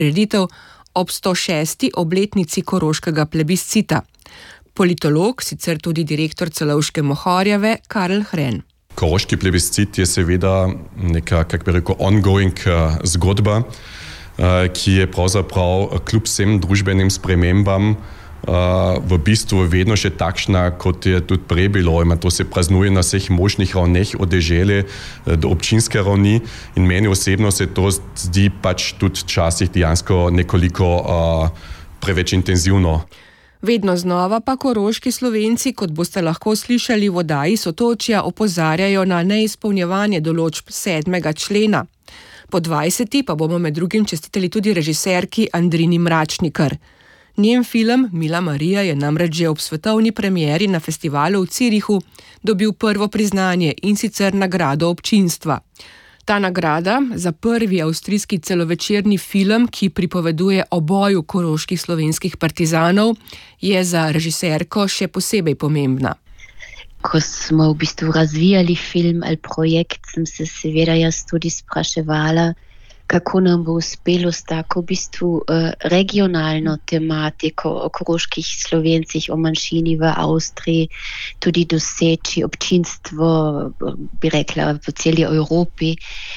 prireditev ob 106. obletnici koroškega plebiscita. Politolog, sicer tudi direktor Celovške Mohorjeve, Karl Hren. Koroški plebiscit je seveda neka, kako bi rekel, ongoing zgodba, ki je pravzaprav kljub vsem družbenim spremembam v bistvu vedno še takšna, kot je tudi prej bilo. To se praznuje na vseh možnih ravneh, od dežele do občinske ravni, in meni osebno se to zdi pač tudi včasih dejansko nekoliko preveč intenzivno. Vedno znova pa koroški Slovenci, kot boste lahko slišali v oddaji Sotočja, opozarjajo na neizpolnjevanje določb 7. člena. Po 20. pa bomo med drugim čestitali tudi režiserki Andrini Mračnikar. Njen film Mila Marija je namreč že ob svetovni premieri na festivalu v Zürichu dobil prvo priznanje, in sicer nagrado občinstva. Ta nagrada za prvi avstrijski celovečerni film, ki pripoveduje o boju koroških slovenskih partizanov, je za režiserko še posebej pomembna. Ko smo v bistvu razvijali film ali projekt, sem se seveda jaz tudi spraševala, kako nam bo uspelo s tako v bistvu regionalno tematiko o koroških Slovencih, o manjšini v Avstriji, tudi doseči občinstvo, bi rekla, v celi Evropi,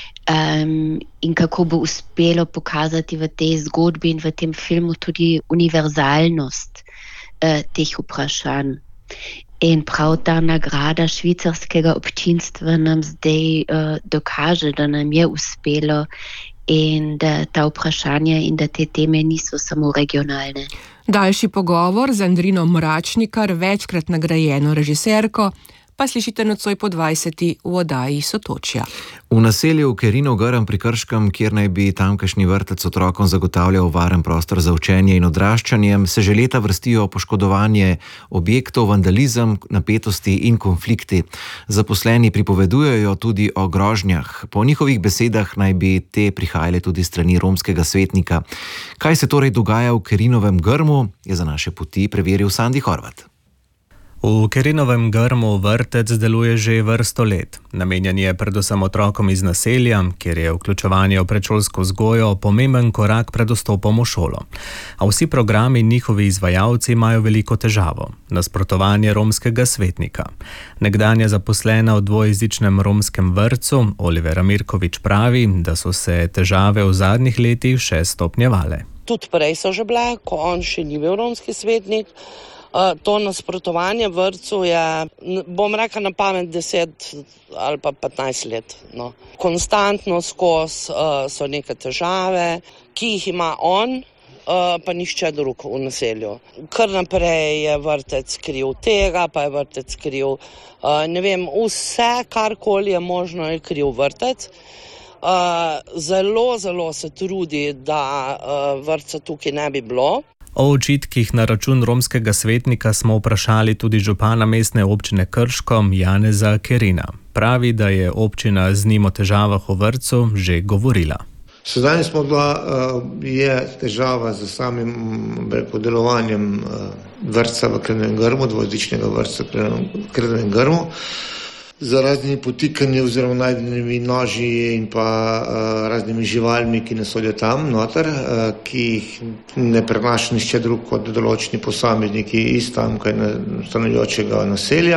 in kako bo uspelo pokazati v tej zgodbi in v tem filmu tudi univerzalnost teh vprašanj. In prav ta nagrada švicarskega občinstva nam zdaj dokaže, da nam je uspelo in da ta vprašanja in da te teme niso samo regionalne. Daljši pogovor z Andrino Mračnikar, večkrat nagrajeno režiserko, pa slišite nocoj po 20. v oddaji Sotočja. V naselju Kerinov Grm pri Krškem, kjer naj bi tamkajšnji vrtec otrokom zagotavljal varen prostor za učenje in odraščanje, se že leta vrstijo poškodovanje objektov, vandalizem, napetosti in konflikti. Zaposleni pripovedujejo tudi o grožnjah. Po njihovih besedah naj bi te prihajale tudi strani romskega svetnika. Kaj se torej dogaja v Kerinovem Grmu, je za naše poti preveril Sandi Horvat. V Kerinovem Grmu vrtec deluje že vrsto let. Namenjen je predvsem otrokom iz naselja, kjer je vključevanje v predšolsko vzgojo pomemben korak pred vstopom v šolo. A vsi programi in njihovi izvajalci imajo veliko težavo: nasprotovanje romskega svetnika. Nekdanja zaposlena v dvojezičnem romskem vrtcu Olivera Mirkovič pravi, da so se težave v zadnjih letih še stopnjevale. Tudi prej so že bile, ko on še ni bil romski svetnik. To nasprotovanje vrtcu je, bom rekla na pamet, 10 ali pa 15 let. No. Konstantno skozi so neke težave, ki jih ima on, pa nišče drug v naselju. Kar naprej je vrtec kriv tega, pa je vrtec kriv, ne vem, vse, karkoli je možno, je kriv vrtec. Zelo se trudi, da vrtca tukaj ne bi bilo. O očitkih na račun romskega svetnika smo vprašali tudi župana mestne občine Krško, Janeza Kerina. Pravi, da je občina z njim o težavah v vrtcu že govorila. Sedaj smo je težava z samim delovanjem vrtca v Kerinovem Grmu, dvojezičnega vrtca v Kerinovem Grmu, z raznimi potikanji oziroma najdenimi noži in pa raznimi živalmi, ki ne sodijo tam noter, ki jih ne prenaša nišče drug kot določeni posamezniki iz tamkaj stanujočega naselja.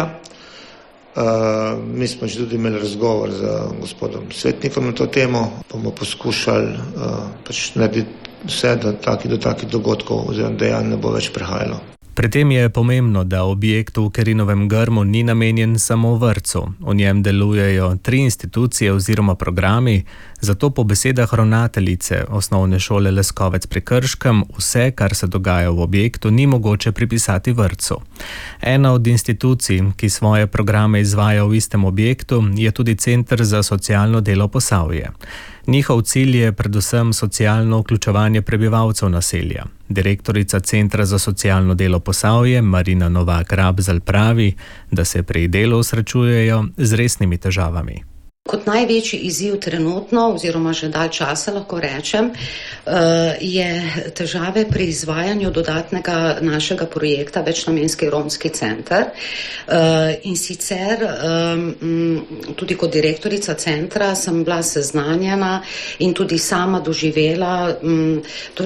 Mi smo že tudi imeli razgovor z gospodom svetnikom na to temo, bomo poskušali narediti vse, da do takih dogodkov oziroma dejanj ne bo več prihajalo. Pri tem je pomembno, da objekt v Kerinovem Grmu ni namenjen samo vrtcu. V njem delujejo 3 institucije oziroma programi, zato po besedah ravnateljice osnovne šole Leskovec pri Krškem vse, kar se dogaja v objektu, ni mogoče pripisati vrtcu. Ena od institucij, ki svoje programe izvaja v istem objektu, je tudi Center za socialno delo Posavje. Njihov cilj je predvsem socialno vključevanje prebivalcev naselja. Direktorica Centra za socialno delo Posavje, Marina Novak Rabzelj, pravi, da se pri delu srečujejo z resnimi težavami. Kot največji izziv trenutno, oziroma že dalj časa lahko rečem, je težave pri izvajanju dodatnega našega projekta Večnamenski romski center. In sicer tudi kot direktorica centra sem bila seznanjena in tudi sama doživela